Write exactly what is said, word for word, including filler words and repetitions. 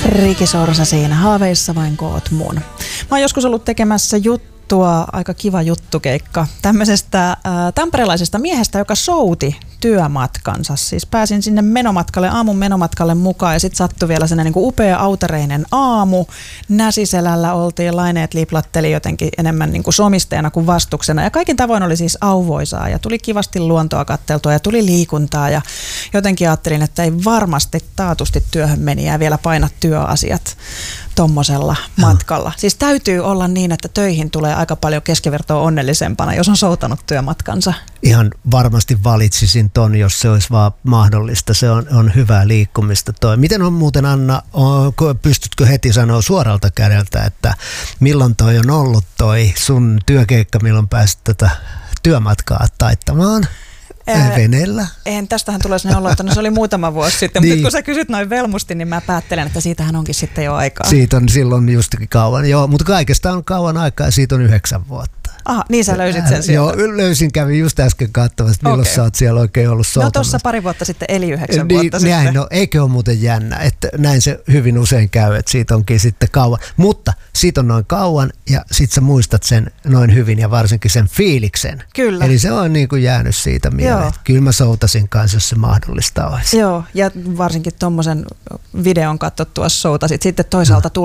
Riki Sorsa siinä, haaveissa vain koot mun. Mä oon joskus ollut tekemässä juttua, aika kiva juttukeikka, tämmöisestä äh, tamperelaisesta miehestä, joka souti työmatkansa. Siis pääsin sinne menomatkalle, aamun menomatkalle mukaan ja sitten sattui vielä sellainen niin kuin upea autareinen aamu. Näsiselällä oltiin, laineet liplatteli jotenkin enemmän niin kuin somisteena kuin vastuksena ja kaikin tavoin oli siis auvoisaa ja tuli kivasti luontoa katteltua ja tuli liikuntaa ja jotenkin ajattelin, että ei varmasti taatusti työhön meni ja vielä paina työasiat tommosella matkalla. Siis täytyy olla niin, että töihin tulee aika paljon keskivertoa onnellisempana, jos on soutanut työmatkansa. Ihan varmasti valitsisin ton, jos se olisi vaan mahdollista. Se on, on hyvää liikkumista toi. Miten on muuten, Anna, on, pystytkö heti sanoa suoralta kädeltä, että milloin toi on ollut toi sun työkeikka, milloin pääsit tätä työmatkaa taittamaan? Ää, veneellä? En, tästähän tulee sinne olo, että no se oli muutama vuosi sitten, niin. Mutta kun sä kysyt noin velmusti, niin mä päättelen, että siitähän onkin sitten jo aikaa. Siitä on silloin justikin kauan, joo, mutta kaikesta on kauan aikaa ja siitä on yhdeksän vuotta. Aha, niin sä löysit sen sieltä. Joo, löysin, kävin just äsken katsomassa, milloin okay. Sä oot siellä oikein ollut soutamassa. No tossa pari vuotta sitten, eli yhdeksän niin, vuotta näin, sitten. No eikö ole muuten jännä, että näin se hyvin usein käy, että siitä onkin sitten kauan. Mutta siitä on noin kauan ja sit sä muistat sen noin hyvin ja varsinkin sen fiiliksen. Kyllä. Eli se on niin kuin jäänyt siitä mieleen. Kyllä mä soutasin kanssa, jos se mahdollista olisi. Joo, ja varsinkin tommosen videon katsottua soutasit. Sitten toisaalta no.